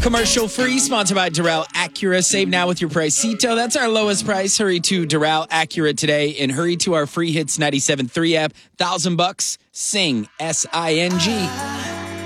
Commercial free, sponsored by Doral Acura. Save now with your Pricito. That's our lowest price. Hurry to Doral Acura today and hurry to our free hits 97.3 app. $1,000. Sing, SING.